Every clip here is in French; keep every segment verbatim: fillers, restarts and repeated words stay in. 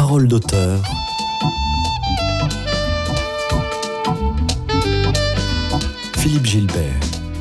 Parole d'auteur. Philippe Gilbert.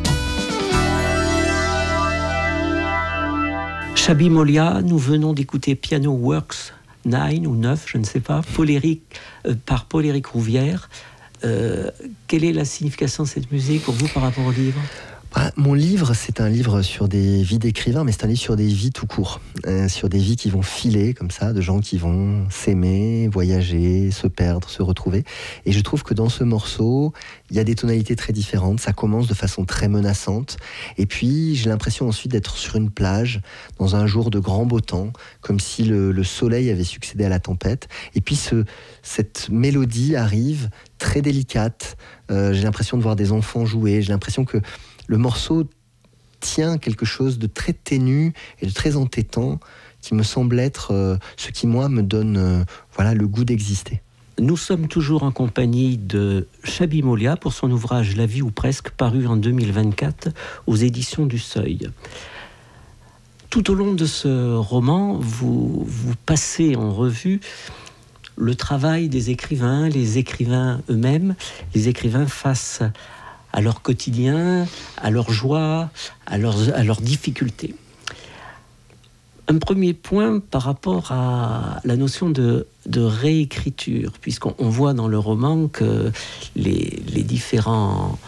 Chabi Molia, nous venons d'écouter Piano Works neuf ou neuf, je ne sais pas, Paul-Éric, euh, par Paul-Éric Rouvière. Euh, quelle est la signification de cette musique pour vous par rapport au livre ? Ah, mon livre, c'est un livre sur des vies d'écrivains, mais c'est un livre sur des vies tout court, euh, sur des vies qui vont filer comme ça, de gens qui vont s'aimer, voyager, se perdre, se retrouver. Et je trouve que dans ce morceau, il y a des tonalités très différentes. Ça commence de façon très menaçante, et puis j'ai l'impression ensuite d'être sur une plage, dans un jour de grand beau temps, comme si le, le soleil avait succédé à la tempête. Et puis ce, cette mélodie arrive très délicate. Euh, j'ai l'impression de voir des enfants jouer. J'ai l'impression que le morceau tient quelque chose de très ténu et de très entêtant qui me semble être euh, ce qui, moi, me donne euh, voilà, le goût d'exister. Nous sommes toujours en compagnie de Chabi Molia pour son ouvrage « La vie ou presque » paru en deux mille vingt-quatre aux éditions du Seuil. Tout au long de ce roman, vous, vous passez en revue le travail des écrivains, les écrivains eux-mêmes, les écrivains face à leur quotidien, à leurs joies, à leurs, à leurs difficultés. Un premier point par rapport à la notion de, de réécriture, puisqu'on on voit dans le roman que les, les différents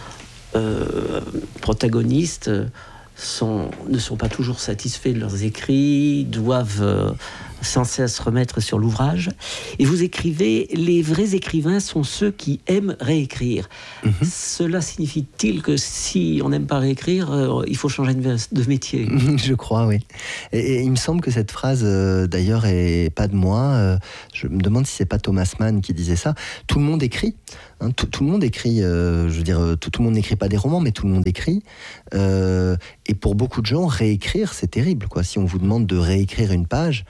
euh, protagonistes sont, ne sont pas toujours satisfaits de leurs écrits, doivent euh, sans cesse remettre sur l'ouvrage. Et vous écrivez, les vrais écrivains sont ceux qui aiment réécrire. Mm-hmm. Cela signifie-t-il que si on n'aime pas réécrire, euh, il faut changer de, de métier ? Je crois, oui. Et, et il me semble que cette phrase, euh, d'ailleurs, est pas de moi. Euh, je me demande si c'est pas Thomas Mann qui disait ça. Tout le monde écrit. Hein, tout, tout le monde écrit. Euh, je veux dire, tout, tout le monde n'écrit pas des romans, mais tout le monde écrit. Euh, et pour beaucoup de gens, réécrire, c'est terrible, quoi. Si on vous demande de réécrire une page,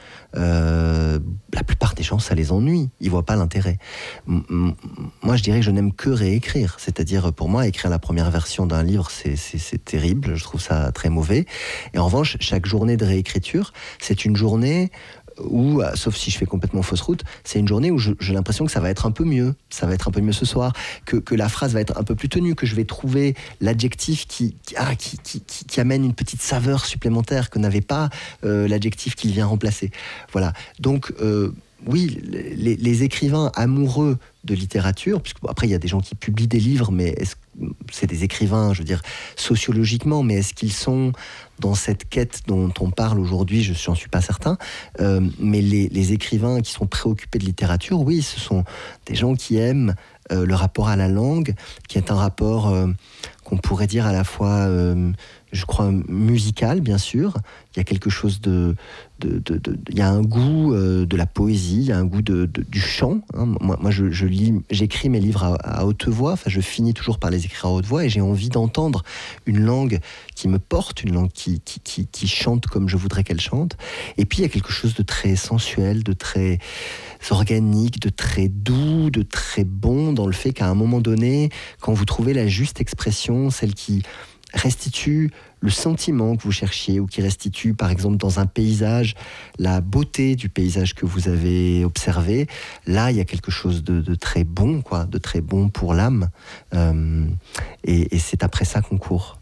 euh, la plupart des gens, ça les ennuie. Ils voient pas l'intérêt. M- m- moi, je dirais que je n'aime que réécrire. C'est-à-dire, pour moi, écrire la première version d'un livre, c'est, c'est, c'est terrible. Je trouve ça très mauvais. Et en revanche, chaque journée de réécriture, c'est une journée où, sauf si je fais complètement fausse route, c'est une journée où je, j'ai l'impression que ça va être un peu mieux, ça va être un peu mieux ce soir, que, que la phrase va être un peu plus tenue, que je vais trouver l'adjectif qui, qui, ah, qui, qui, qui, qui amène une petite saveur supplémentaire que n'avait pas euh, l'adjectif qu'il vient remplacer. Voilà. Donc, euh, oui, les, les écrivains amoureux de littérature, puisque bon, après il y a des gens qui publient des livres, mais est-ce c'est des écrivains, je veux dire, sociologiquement, mais est-ce qu'ils sont dans cette quête dont on parle aujourd'hui ? Je n'en suis pas certain. Euh, mais les, les écrivains qui sont préoccupés de littérature, oui, ce sont des gens qui aiment euh, le rapport à la langue, qui est un rapport euh, qu'on pourrait dire à la fois, euh, je crois, musical, bien sûr. Il y a quelque chose de... de, de, de il y a un goût euh, de la poésie, il y a un goût de, de, du chant. Hein. Moi, moi je, je lis, j'écris mes livres à, à haute voix, enfin, je finis toujours par les écrire à haute voix, et j'ai envie d'entendre une langue qui me porte, une langue qui, qui, qui, qui chante comme je voudrais qu'elle chante. Et puis, il y a quelque chose de très sensuel, de très organique, de très doux, de très bon, dans le fait qu'à un moment donné, quand vous trouvez la juste expression, celle qui restitue le sentiment que vous cherchiez, ou qui restitue, par exemple, dans un paysage, la beauté du paysage que vous avez observé, là, il y a quelque chose de, de très bon, quoi, de très bon pour l'âme. Euh, et, et c'est après ça qu'on court.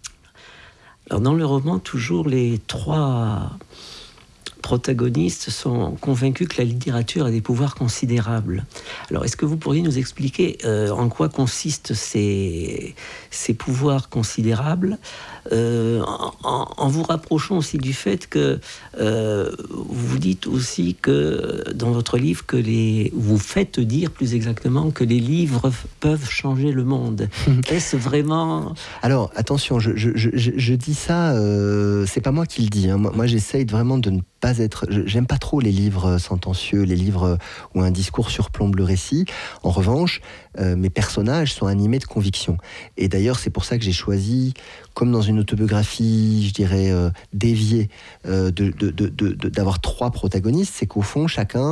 Alors, dans le roman, toujours les trois protagonistes sont convaincus que la littérature a des pouvoirs considérables. Alors, est-ce que vous pourriez nous expliquer euh, en quoi consistent ces, ces pouvoirs considérables, euh, en, en vous rapprochant aussi du fait que euh, vous dites aussi que dans votre livre, que les, vous faites dire plus exactement que les livres peuvent changer le monde. Est-ce vraiment... Alors, attention, je, je, je, je dis ça, euh, c'est pas moi qui le dis. Hein. Moi, moi, j'essaye vraiment de ne pas être... J'aime pas trop les livres sentencieux, les livres où un discours surplombe le récit. En revanche, euh, mes personnages sont animés de conviction. Et d'ailleurs, c'est pour ça que j'ai choisi, comme dans une autobiographie, je dirais, euh, déviée, euh, de, de, de, de, de, d'avoir trois protagonistes. C'est qu'au fond, chacun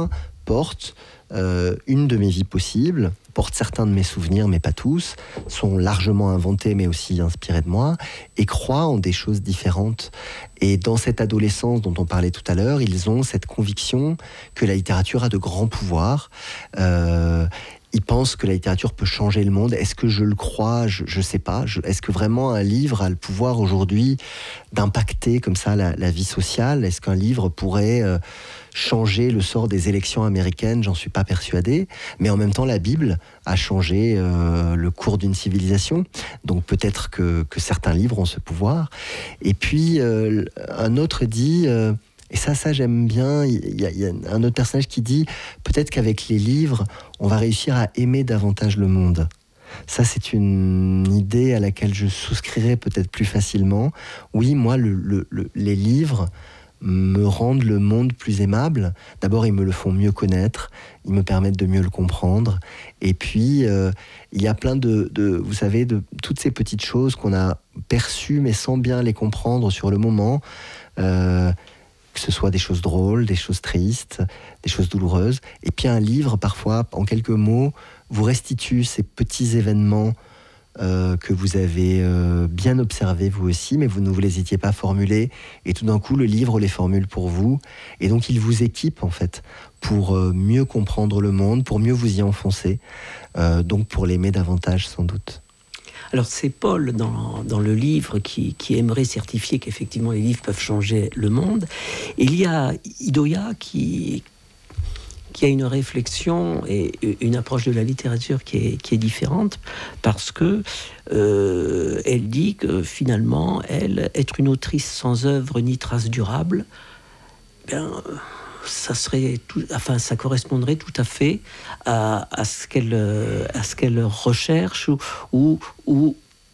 portent euh, une de mes vies possibles, portent certains de mes souvenirs, mais pas tous, sont largement inventés, mais aussi inspirés de moi, et croient en des choses différentes. Et dans cette adolescence dont on parlait tout à l'heure, ils ont cette conviction que la littérature a de grands pouvoirs. Euh, Ils pensent que la littérature peut changer le monde. Est-ce que je le crois ? Je ne sais pas. Je, est-ce que vraiment un livre a le pouvoir aujourd'hui d'impacter comme ça la, la vie sociale ? Est-ce qu'un livre pourrait euh, changer le sort des élections américaines ? J'en suis pas persuadé. Mais en même temps, la Bible a changé euh, le cours d'une civilisation. Donc peut-être que, que certains livres ont ce pouvoir. Et puis, euh, un autre dit... Euh, Et ça, ça j'aime bien. Il y, a, il y a un autre personnage qui dit peut-être qu'avec les livres, on va réussir à aimer davantage le monde. Ça, c'est une idée à laquelle je souscrirais peut-être plus facilement. Oui, moi, le, le, le, les livres me rendent le monde plus aimable. D'abord, ils me le font mieux connaître, ils me permettent de mieux le comprendre. Et puis, euh, il y a plein de, de, vous savez, de toutes ces petites choses qu'on a perçues, mais sans bien les comprendre sur le moment. Euh, que ce soit des choses drôles, des choses tristes, des choses douloureuses. Et puis un livre, parfois, en quelques mots, vous restitue ces petits événements euh, que vous avez euh, bien observés vous aussi, mais vous ne vous les étiez pas formulés. Et tout d'un coup, le livre les formule pour vous. Et donc, il vous équipe, en fait, pour euh, mieux comprendre le monde, pour mieux vous y enfoncer. Euh, donc, pour l'aimer davantage, sans doute. Alors c'est Paul dans, dans le livre qui, qui aimerait certifier qu'effectivement les livres peuvent changer le monde. Et il y a Idoia qui, qui a une réflexion et une approche de la littérature qui est, qui est différente parce que euh, elle dit que finalement, elle, être une autrice sans œuvre ni trace durable, ben, ça serait tout, enfin, ça correspondrait tout à fait à, à ce qu'elle, à ce qu'elle recherche ou, ou, ou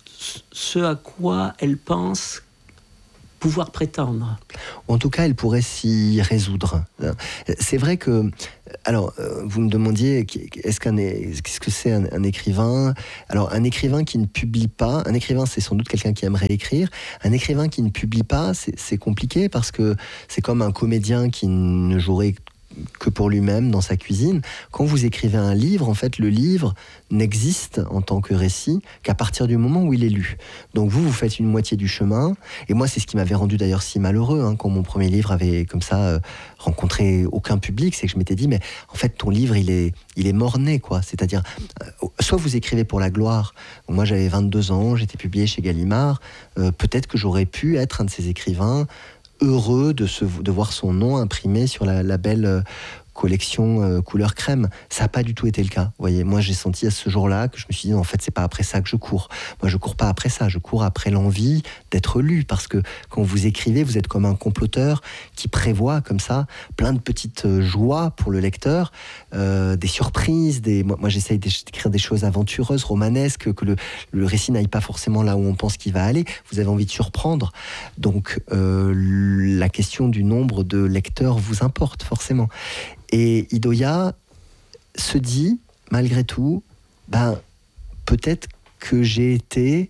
ce à quoi elle pense pouvoir prétendre. En tout cas, elle pourrait s'y résoudre. C'est vrai que, alors, vous me demandiez, est-ce qu'un, qu'est-ce que c'est un, un écrivain ? Alors, un écrivain qui ne publie pas, un écrivain, c'est sans doute quelqu'un qui aimerait écrire. Un écrivain qui ne publie pas, c'est, c'est compliqué parce que c'est comme un comédien qui ne jouerait que pour lui-même dans sa cuisine. Quand vous écrivez un livre, en fait, le livre n'existe en tant que récit qu'à partir du moment où il est lu. Donc vous, vous faites une moitié du chemin. Et moi, c'est ce qui m'avait rendu d'ailleurs si malheureux hein, quand mon premier livre avait comme ça euh, rencontré aucun public, c'est que je m'étais dit, mais en fait, ton livre, il est, il est mort-né, quoi. C'est-à-dire, euh, soit vous écrivez pour la gloire. Moi, j'avais vingt-deux ans, j'étais publié chez Gallimard. Euh, peut-être que j'aurais pu être un de ces écrivains heureux de, se, de voir son nom imprimé sur la, la belle euh, collection euh, couleur crème. Ça n'a pas du tout été le cas. Vous voyez, moi j'ai senti à ce jour-là que je me suis dit en fait c'est pas après ça que je cours. Moi je cours pas après ça, je cours après l'envie d'être lu parce que quand vous écrivez, vous êtes comme un comploteur qui prévoit comme ça plein de petites joies pour le lecteur, euh, des surprises, des... Moi, moi j'essaye d'écrire des choses aventureuses, romanesques, que le, le récit n'aille pas forcément là où on pense qu'il va aller. Vous avez envie de surprendre. Donc euh, la question du nombre de lecteurs vous importe forcément. Et Idoia se dit, malgré tout, ben, peut-être que j'ai été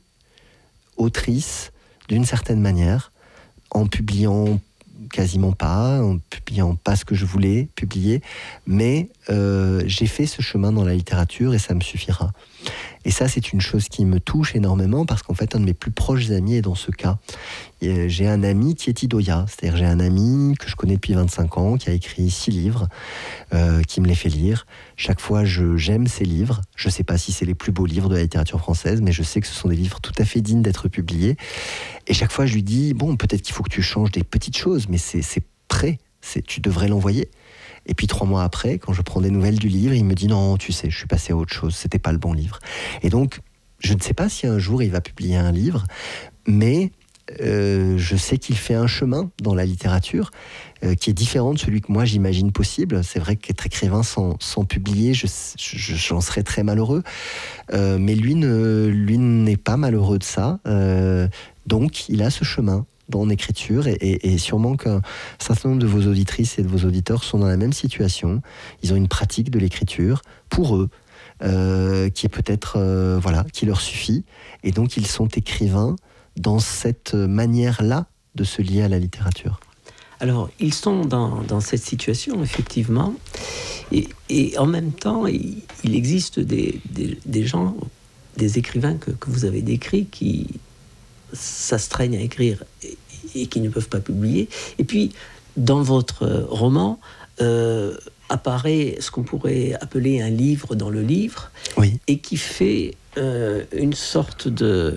autrice d'une certaine manière, en publiant quasiment pas, en publiant pas ce que je voulais publier, mais euh, j'ai fait ce chemin dans la littérature et ça me suffira. Et ça, c'est une chose qui me touche énormément parce qu'en fait, un de mes plus proches amis est dans ce cas. Et j'ai un ami qui est Idoia, c'est-à-dire j'ai un ami que je connais depuis vingt-cinq ans, qui a écrit six livres, euh, qui me les fait lire. Chaque fois, je, j'aime ces livres. Je ne sais pas si c'est les plus beaux livres de la littérature française, mais je sais que ce sont des livres tout à fait dignes d'être publiés. Et chaque fois, je lui dis, bon, peut-être qu'il faut que tu changes des petites choses, mais c'est, c'est prêt, c'est, tu devrais l'envoyer. Et puis trois mois après, quand je prends des nouvelles du livre, il me dit non, tu sais, je suis passé à autre chose, c'était pas le bon livre. Et donc, je ne sais pas si un jour il va publier un livre, mais euh, je sais qu'il fait un chemin dans la littérature euh, qui est différent de celui que moi j'imagine possible. C'est vrai qu'être écrivain sans, sans publier, je, je, j'en serais très malheureux. Euh, mais lui, ne, lui n'est pas malheureux de ça. Euh, donc, il a ce chemin en écriture et, et, et sûrement qu'un certain nombre de vos auditrices et de vos auditeurs sont dans la même situation. Ils ont une pratique de l'écriture pour eux euh, qui est peut-être euh, voilà, qui leur suffit et donc ils sont écrivains dans cette manière-là de se lier à la littérature. Alors ils sont dans, dans cette situation effectivement Et, et en même temps, il, il existe des, des, des gens, des écrivains que, que vous avez décrits qui s'astreignent à écrire et, et qui ne peuvent pas publier. Et puis, dans votre roman, euh, apparaît ce qu'on pourrait appeler un livre dans le livre, oui. et qui fait euh, une sorte de,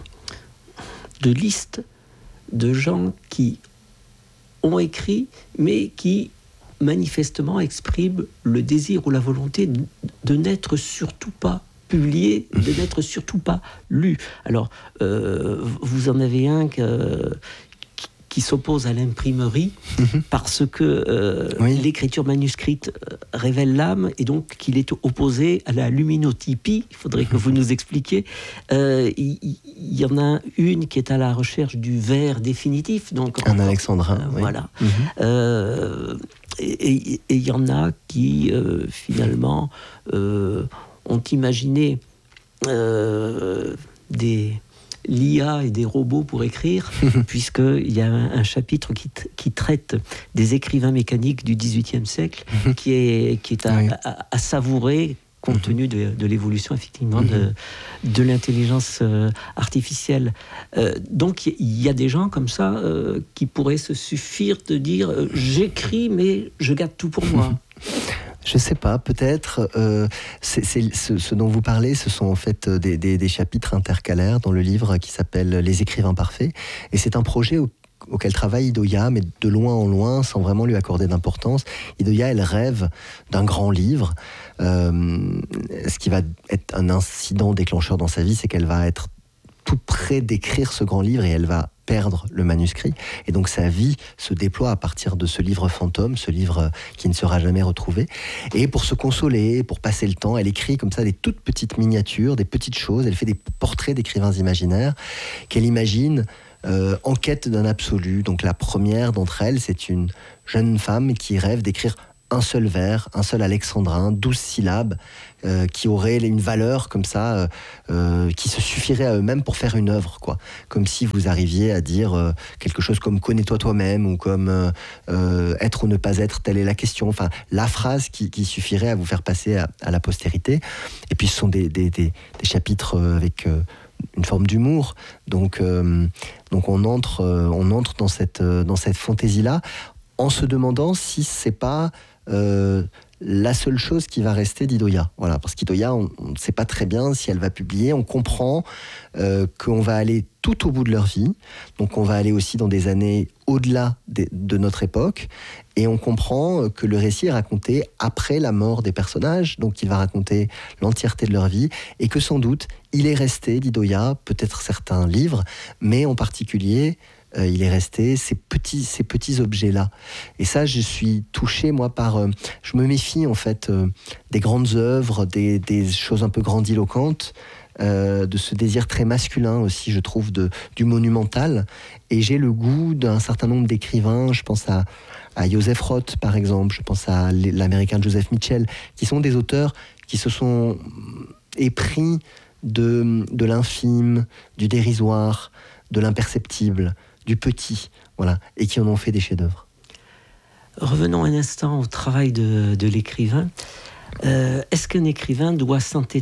de liste de gens qui ont écrit, mais qui manifestement expriment le désir ou la volonté de, de n'être surtout pas publié, de n'être surtout pas lu. Alors, euh, vous en avez un que, qui s'oppose à l'imprimerie mmh. parce que euh, oui. l'écriture manuscrite révèle l'âme et donc qu'il est opposé à la luminotypie. Il faudrait que vous nous expliquiez. Euh, il, il y en a une qui est à la recherche du vers définitif. Donc, un alexandrin. Euh, oui. Voilà. Mmh. Euh, et il y en a qui, euh, finalement, euh, ont imaginé euh, des... l'I A et des robots pour écrire, puisqu'il y a un, un chapitre qui, t- qui traite des écrivains mécaniques du dix-huitième siècle, qui est, qui est à, oui. à, à savourer, compte tenu de, de l'évolution, effectivement, de, de l'intelligence euh, artificielle. Euh, donc, il y, y a des gens comme ça euh, qui pourraient se suffire de dire euh, « j'écris, mais je garde tout pour moi ». Je sais pas, peut-être. Euh, c'est, c'est, ce, ce dont vous parlez, ce sont en fait des, des, des chapitres intercalaires dans le livre qui s'appelle « Les écrivains parfaits ». Et c'est un projet au, auquel travaille Idoia, mais de loin en loin, sans vraiment lui accorder d'importance. Idoia, elle rêve d'un grand livre. Euh, ce qui va être un incident déclencheur dans sa vie, c'est qu'elle va être tout près d'écrire ce grand livre et elle va perdre le manuscrit. Et donc sa vie se déploie à partir de ce livre fantôme, ce livre qui ne sera jamais retrouvé. Et pour se consoler, pour passer le temps, elle écrit comme ça des toutes petites miniatures, des petites choses. Elle fait des portraits d'écrivains imaginaires qu'elle imagine euh, en quête d'un absolu. Donc la première d'entre elles, c'est une jeune femme qui rêve d'écrire un seul vers, un seul alexandrin, douze syllabes, euh, qui auraient une valeur comme ça, euh, euh, qui se suffirait à eux-mêmes pour faire une œuvre, quoi. Comme si vous arriviez à dire euh, quelque chose comme « connais-toi toi-même » ou comme euh, euh, « être ou ne pas être, telle est la question ». Enfin, la phrase qui, qui suffirait à vous faire passer à, à la postérité. Et puis, ce sont des, des, des, des chapitres avec... Euh, une forme d'humour, donc, euh, donc on, entre, euh, on entre dans cette, euh, dans cette fantaisie-là, en se demandant si c'est pas euh, la seule chose qui va rester d'Idoia. Voilà, parce qu'Idoia, on ne sait pas très bien si elle va publier. On comprend euh, qu'on va aller tout au bout de leur vie, donc on va aller aussi dans des années au-delà de, de notre époque, et on comprend que le récit est raconté après la mort des personnages, donc il va raconter l'entièreté de leur vie, et que sans doute, il est resté d'Idoia, peut-être certains livres, mais en particulier... Euh, il est resté ces petits, ces petits objets-là. Et ça, je suis touché, moi, par... Euh, je me méfie, en fait, euh, des grandes œuvres, des, des choses un peu grandiloquentes, euh, de ce désir très masculin aussi, je trouve, de, du monumental. Et j'ai le goût d'un certain nombre d'écrivains, je pense à, à Joseph Roth, par exemple, je pense à l'américain Joseph Mitchell, qui sont des auteurs qui se sont épris de, de l'infime, du dérisoire, de l'imperceptible, du petit, voilà, et qui en ont fait des chefs-d'œuvre. Revenons un instant au travail de, de l'écrivain. Euh, est-ce qu'un écrivain doit s'entêter ?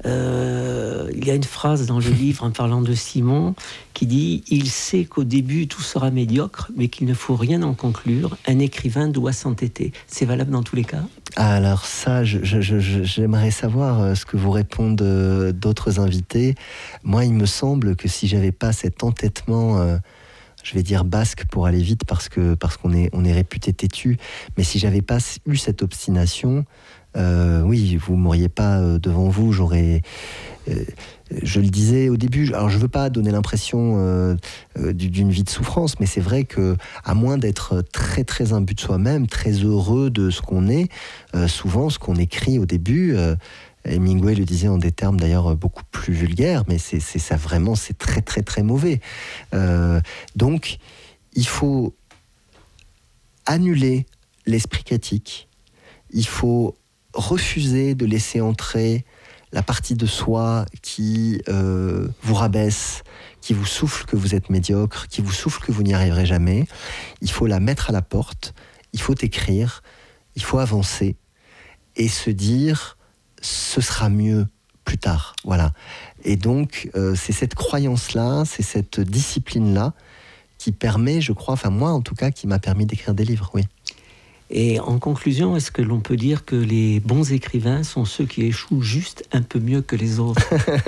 euh, Il y a une phrase dans le livre, en parlant de Simon, qui dit « Il sait qu'au début tout sera médiocre, mais qu'il ne faut rien en conclure. Un écrivain doit s'entêter. » C'est valable dans tous les cas ? Alors ça, je, je, je, j'aimerais savoir ce que vous répondent d'autres invités. Moi, il me semble que si j'avais pas cet entêtement... Euh, je vais dire basque pour aller vite parce que parce qu'on est on est réputé têtu, mais si j'avais pas eu cette obstination, euh, oui, vous m'auriez pas euh, devant vous, j'aurais euh, je le disais au début, alors je veux pas donner l'impression euh, euh, d'une vie de souffrance, mais c'est vrai que à moins d'être très très imbu de soi-même, très heureux de ce qu'on est, euh, souvent ce qu'on écrit au début, euh, Hemingway le disait en des termes d'ailleurs beaucoup plus vulgaires, mais c'est, c'est ça vraiment, c'est très très très mauvais. Euh, donc, il faut annuler l'esprit critique. Il faut refuser de laisser entrer la partie de soi qui euh, vous rabaisse, qui vous souffle que vous êtes médiocre, qui vous souffle que vous n'y arriverez jamais. Il faut la mettre à la porte. Il faut écrire. Il faut avancer. et se dire ce sera mieux plus tard. Voilà. Et donc, euh, c'est cette croyance-là, c'est cette discipline-là qui permet, je crois, enfin moi en tout cas, qui m'a permis d'écrire des livres, oui. Et en conclusion, est-ce que l'on peut dire que les bons écrivains sont ceux qui échouent juste un peu mieux que les autres?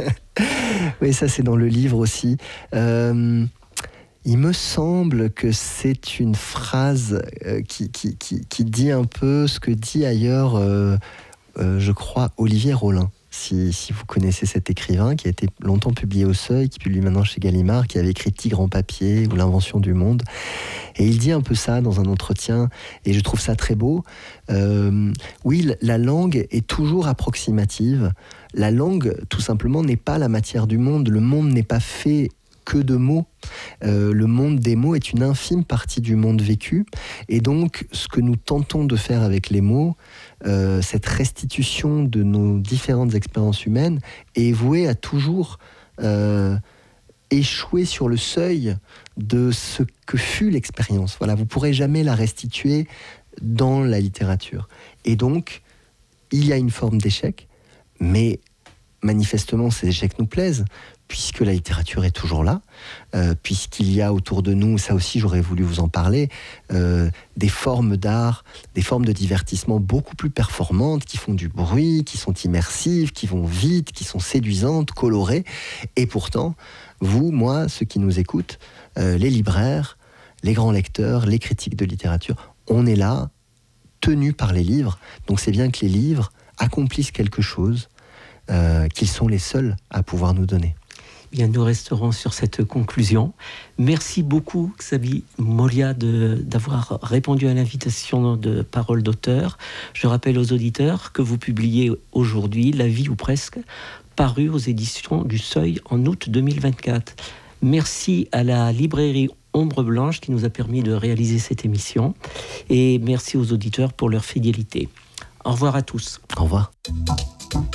Oui, ça c'est dans le livre aussi. Euh, il me semble que c'est une phrase euh, qui, qui, qui, qui dit un peu ce que dit ailleurs, euh, euh, je crois, Olivier Rollin. Si, si vous connaissez cet écrivain qui a été longtemps publié au Seuil, qui publie maintenant chez Gallimard, qui avait écrit Tigre en papier ou L'invention du monde. Et il dit un peu ça dans un entretien, et je trouve ça très beau. Euh, oui, la langue est toujours approximative. La langue, tout simplement, n'est pas la matière du monde. Le monde n'est pas fait que de mots. Euh, le monde des mots est une infime partie du monde vécu. Et donc, ce que nous tentons de faire avec les mots, euh, cette restitution de nos différentes expériences humaines, est vouée à toujours euh, échouer sur le seuil de ce que fut l'expérience. Voilà, vous ne pourrez jamais la restituer dans la littérature. Et donc, il y a une forme d'échec, mais manifestement, ces échecs nous plaisent, puisque la littérature est toujours là, euh, puisqu'il y a autour de nous, ça aussi j'aurais voulu vous en parler, euh, des formes d'art, des formes de divertissement beaucoup plus performantes, qui font du bruit, qui sont immersives, qui vont vite, qui sont séduisantes, colorées. Et pourtant, vous, moi, ceux qui nous écoutent, euh, les libraires, les grands lecteurs, les critiques de littérature, on est là, tenus par les livres. Donc c'est bien que les livres accomplissent quelque chose euh, qu'ils sont les seuls à pouvoir nous donner. Bien, nous resterons sur cette conclusion. Merci beaucoup, Xabi Molia, de, d'avoir répondu à l'invitation de Parole d'auteur. Je rappelle aux auditeurs que vous publiez aujourd'hui La vie ou presque, paru aux éditions du Seuil en août deux mille vingt-quatre. Merci à la librairie Ombre Blanche qui nous a permis de réaliser cette émission. Et merci aux auditeurs pour leur fidélité. Au revoir à tous. Au revoir.